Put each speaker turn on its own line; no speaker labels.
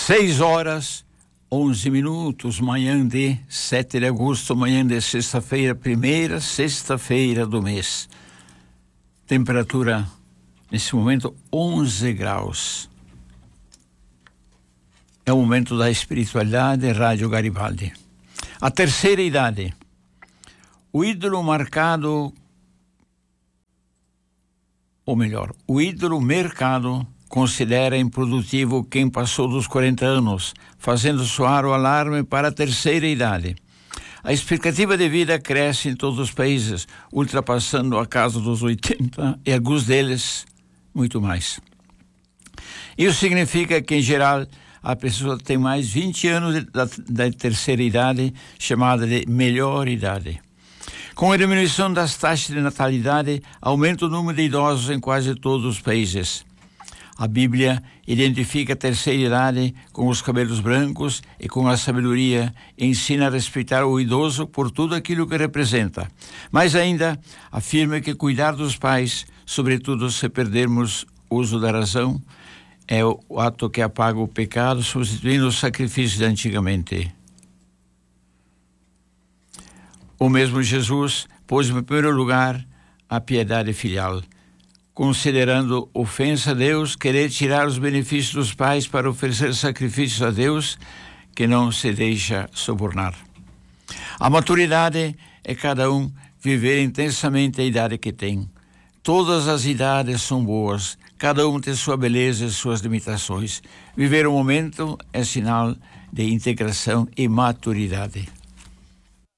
6h11, manhã de 7 de agosto, manhã de sexta-feira, primeira sexta-feira do mês. Temperatura, nesse momento, 11 graus. É o momento da espiritualidade, Rádio Garibaldi. A terceira idade. O ídolo marcado, ou melhor, o ídolo mercado considera improdutivo quem passou dos 40 anos, fazendo soar o alarme para a terceira idade. A expectativa de vida cresce em todos os países, ultrapassando a casa dos 80 e alguns deles muito mais. Isso significa que, em geral, a pessoa tem mais 20 anos da terceira idade, chamada de melhor idade. Com a diminuição das taxas de natalidade, aumenta o número de idosos em quase todos os países. A Bíblia identifica a terceira idade com os cabelos brancos e com a sabedoria, ensina a respeitar o idoso por tudo aquilo que representa. Mais ainda, afirma que cuidar dos pais, sobretudo se perdermos o uso da razão, é o ato que apaga o pecado, substituindo os sacrifícios de antigamente. O mesmo Jesus pôs em primeiro lugar a piedade filial, considerando ofensa a Deus, querer tirar os benefícios dos pais para oferecer sacrifícios a Deus que não se deixa subornar. A maturidade é cada um viver intensamente a idade que tem. Todas as idades são boas, cada um tem sua beleza e suas limitações. Viver o momento é sinal de integração e maturidade.